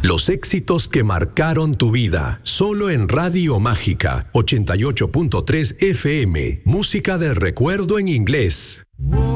Los éxitos que marcaron tu vida, solo en Radio Mágica 88.3 FM. Música del recuerdo en inglés.